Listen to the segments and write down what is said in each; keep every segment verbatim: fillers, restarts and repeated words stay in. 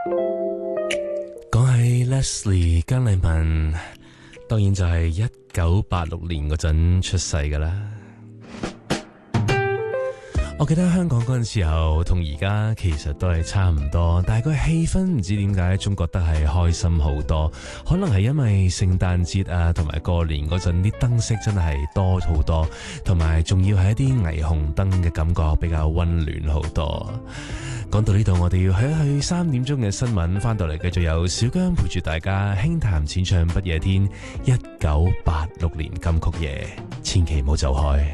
講起 Leslie 姜麗文，當然就係一九八六年嗰陣出世㗎啦。我記得香港嗰陣時候同而家其實都係差唔多，但係個氣氛唔知點解總覺得係開心好多，可能係因為聖誕節啊同埋過年嗰陣啲燈飾真係多好多，同埋仲要係一啲霓虹燈嘅感覺比較溫暖好多。講到呢度，我哋要去一去三點鐘嘅新聞，翻到嚟繼續有小姜陪住大家輕談淺唱不夜天，一九八六年金曲夜，千祈唔好走開。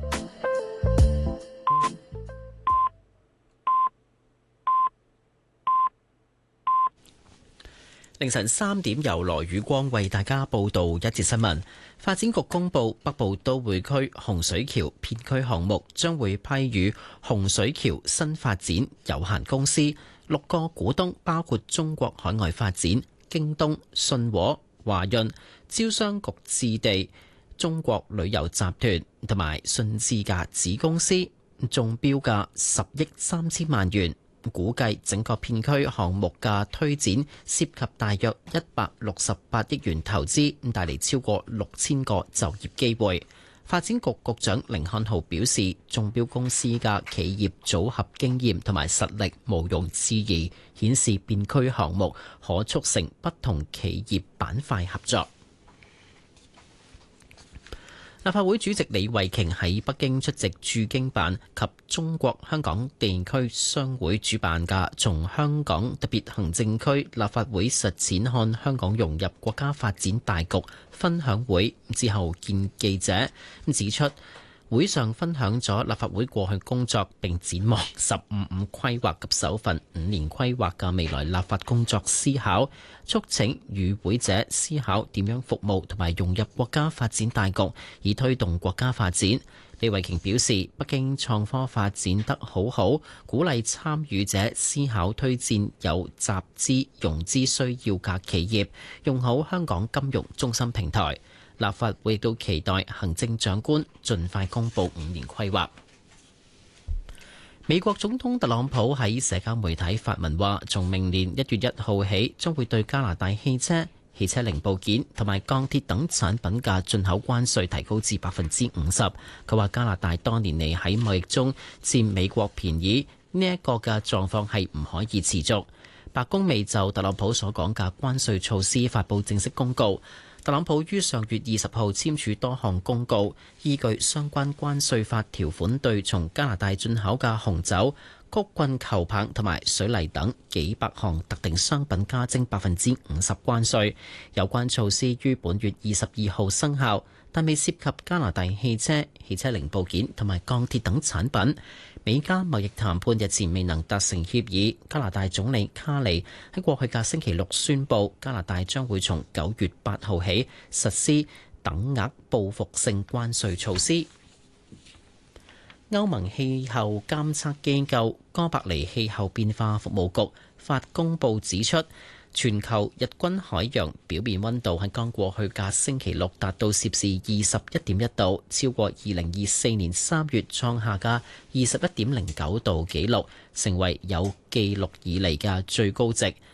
凌晨三點，由羅宇光為大家報道一節新聞。發展局公布，北部都會區洪水橋片區項目將會批予洪水橋新發展有限公司，六個股東包括中國海外發展、京東、信和、華潤、招商局置地、中國旅遊集團同埋信置價子公司，中標價十億三千萬元。估計整個片區項目嘅推展涉及大約一百六十八億元投資，帶嚟超過六千個就業機會。發展局局長甯漢豪表示，中標公司嘅企業組合經驗同埋實力毋庸置疑，顯示片區項目可促成不同企業板塊合作。立法會主席李慧瓊喺北京出席駐京辦及中國香港地區商會主辦嘅從香港特別行政區立法會實踐看香港融入國家發展大局分享會之後見記者，指出會上分享咗立法會過去工作，並展望十五五規劃及首份五年規劃嘅未來立法工作思考，促請與會者思考點樣服務同埋融入國家發展大局，以推動國家發展。李慧瓊表示，北京創科發展得好好，鼓勵參與者思考推薦有集資融資需要嘅企業，用好香港金融中心平台。立法會亦都期待行政長官盡快公布五年規劃。美國總統特朗普喺社交媒體發文話，從明年一月一號起，將會對加拿大汽車、汽車零部件同埋鋼鐵等產品嘅進口關稅提高至百分之五十。佢話加拿大多年嚟喺貿易中佔美國便宜，呢一個嘅狀況係唔可以持續。白宮未就特朗普所講嘅關稅措施發布正式公告。特朗普於上月二十號簽署多項公告，依據相關關稅法條款，對從加拿大進口嘅紅酒、曲棍球棒同埋水泥等幾百項特定商品加徵百分之五十關稅。有關措施於本月二十二號生效，但未涉及加拿大汽車、汽車零部件同埋鋼鐵等產品。美加貿易談判日前未能達成協議，加拿大總理卡尼喺過去嘅星期六宣布，加拿大將會從九月八號起實施等額報復性關稅措施。歐盟氣候監測機構哥白尼氣候變化服務局發公報指出，全球日均海洋表面溫度喺剛過去嘅星期六達到攝氏二十一點一度，超過二零二四年三月創下嘅二十一點零九度紀錄，成為有記錄以嚟嘅最高值，